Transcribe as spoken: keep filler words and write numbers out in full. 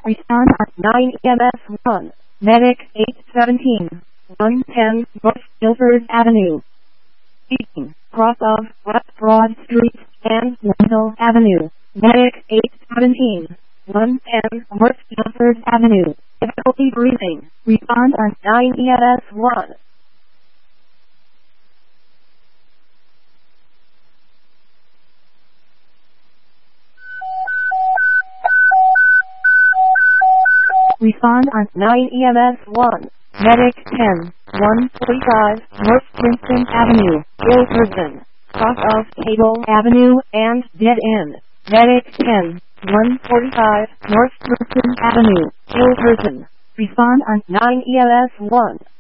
Respond on nine E M S one. Medic eight seventeen. one ten North Guilford Avenue. Speaking. Cross of West Broad Street and Wendell Avenue. Medic eight seventeen. one ten North Guilford Avenue. Difficulty breathing. Respond on nine E M S one. Respond on nine E M S one. Medic ten. one forty-five North Princeton Avenue, Guilford. Cross of Table Avenue and Dead End. Medic ten. one forty-five North Princeton Avenue, Guilford. Respond on nine E M S one.